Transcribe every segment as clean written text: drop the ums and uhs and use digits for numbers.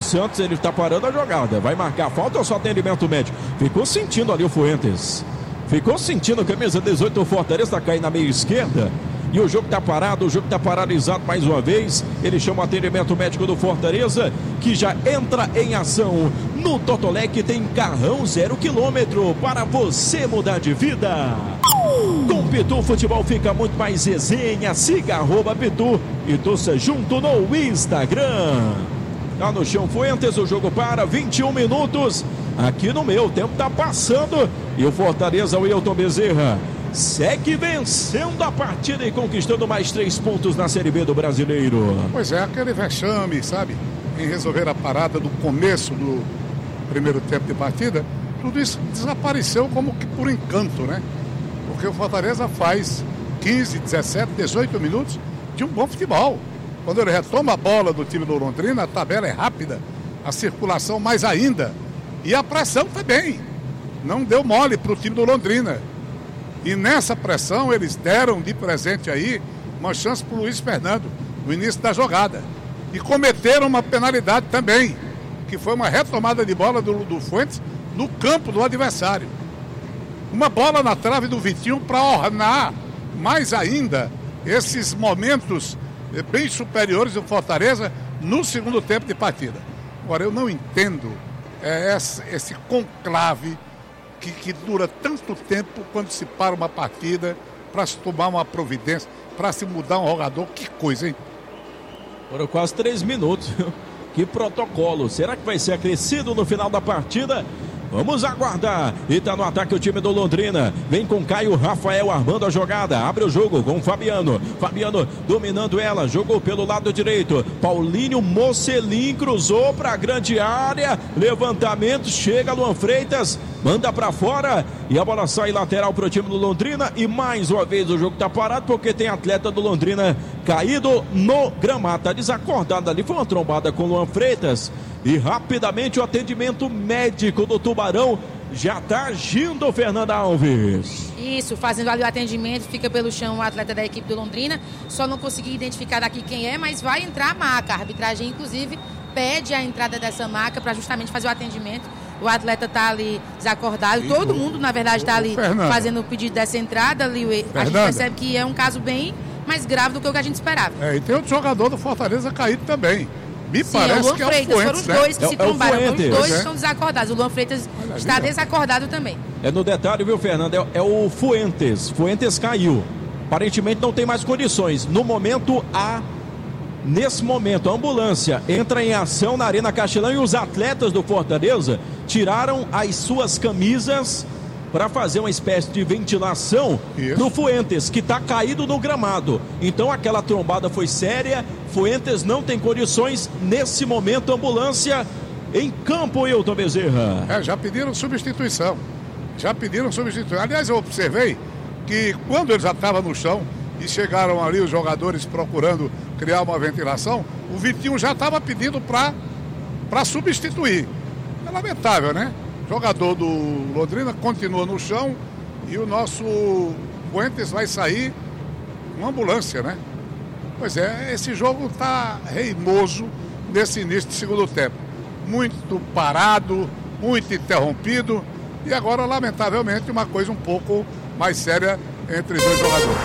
Santos, ele está parando a jogada. Vai marcar falta ou só atendimento médico? Ficou sentindo ali o Fuentes. Ficou sentindo a camisa 18, o Fortaleza está caindo na meia esquerda. E o jogo está parado, o jogo está paralisado mais uma vez. Ele chama o atendimento médico do Fortaleza, que já entra em ação. No Totolec tem carrão 0 km para você mudar de vida. Com Pitu, o futebol fica muito mais resenha. Siga @Pitu e torça junto no Instagram. Tá no chão Fuentes, o jogo para, 21 minutos. Aqui no meu, o tempo tá passando. E o Fortaleza, o Wilton Bezerra, segue vencendo a partida e conquistando mais 3 pontos na Série B do Brasileiro. Pois é, aquele vexame, sabe? Em resolver a parada do começo do primeiro tempo de partida, tudo isso desapareceu como que por encanto, né? Porque o Fortaleza faz 15, 17, 18 minutos de um bom futebol. Quando ele retoma a bola do time do Londrina, a tabela é rápida, a circulação mais ainda. E a pressão também. Não deu mole para o time do Londrina. E nessa pressão eles deram de presente aí uma chance para o Luiz Fernando no início da jogada. E cometeram uma penalidade também, que foi uma retomada de bola do Fuentes no campo do adversário. Uma bola na trave do Vitinho para ornar mais ainda esses momentos bem superiores do Fortaleza no segundo tempo de partida. Agora, eu não entendo esse conclave que dura tanto tempo quando se para uma partida para se tomar uma providência, para se mudar um jogador. Que coisa, hein? Foram quase 3 minutos. Que protocolo. Será que vai ser acrescido no final da partida? Vamos aguardar. E tá no ataque o time do Londrina. Vem com Caio Rafael armando a jogada. Abre o jogo com o Fabiano. Fabiano dominando ela. Jogou pelo lado direito. Paulinho Mocelin cruzou pra grande área. Levantamento. Chega Luan Freitas. Manda pra fora. E a bola sai lateral pro time do Londrina. E mais uma vez o jogo tá parado porque tem atleta do Londrina caído no gramado. Tá desacordado ali. Foi uma trombada com o Luan Freitas. E rapidamente o atendimento médico do Tubarão já está agindo, Fernanda Alves. Isso, fazendo ali o atendimento, fica pelo chão o atleta da equipe do Londrina. Só não consegui identificar daqui quem é, mas vai entrar a maca. A arbitragem, inclusive, pede a entrada dessa maca para justamente fazer o atendimento. O atleta está ali desacordado. E todo mundo, na verdade, está ali fazendo o pedido dessa entrada. Ali, a gente percebe que é um caso bem mais grave do que o que a gente esperava. E tem outro jogador do Fortaleza caído também. Me Sim, parece o Luan Freitas, Fuentes, foram os dois que se trombaram, os dois estão desacordados. O Luan Freitas está desacordado também. É no detalhe, viu, Fernanda? É o Fuentes. Fuentes caiu. Aparentemente não tem mais condições. Nesse momento, a ambulância entra em ação na Arena Castelão e os atletas do Fortaleza tiraram as suas camisas para fazer uma espécie de ventilação do Fuentes, que está caído no gramado. Então aquela trombada foi séria. Fuentes não tem condições. Nesse momento, ambulância em campo, Wilton Bezerra. Já pediram substituição. Aliás, eu observei que quando ele já estava no chão e chegaram ali os jogadores procurando criar uma ventilação, o Vitinho já estava pedindo para substituir. É lamentável, né? O jogador do Londrina continua no chão e o nosso Fuentes vai sair com ambulância, né? Pois é, esse jogo está reimoso nesse início de segundo tempo. Muito parado, muito interrompido e agora, lamentavelmente, uma coisa um pouco mais séria entre os dois jogadores.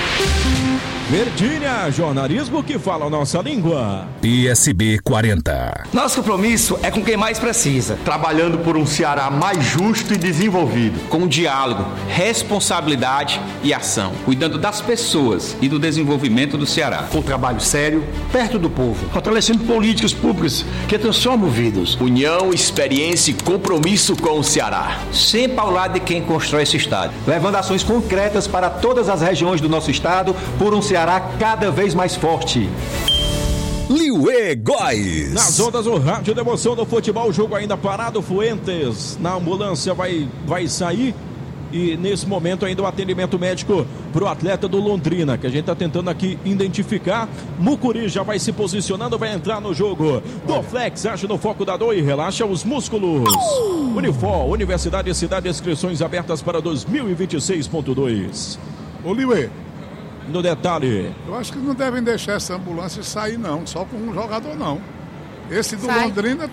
Verdinha, jornalismo que fala a nossa língua. PSB 40. Nosso compromisso é com quem mais precisa. Trabalhando por um Ceará mais justo e desenvolvido. Com diálogo, responsabilidade e ação. Cuidando das pessoas e do desenvolvimento do Ceará. Com trabalho sério, perto do povo. Fortalecendo políticas públicas que transformam vidas. União, experiência e compromisso com o Ceará. Sempre ao lado de quem constrói esse estado. Levando ações concretas para todas as regiões do nosso estado por um Ceará cada vez mais forte. Liuê Góes. Nas ondas do rádio da emoção do futebol, o jogo ainda parado. Fuentes na ambulância vai sair. E nesse momento ainda o atendimento médico para o atleta do Londrina, que a gente está tentando aqui identificar. Mucuri já vai se posicionando, vai entrar no jogo. Dorflex, acha no foco da dor e relaxa os músculos. Unifor, Universidade e Cidade, inscrições abertas para 2026.2. Ô Liuê, no detalhe, eu acho que não devem deixar essa ambulância sair não, só com um jogador não. Esse do Londrina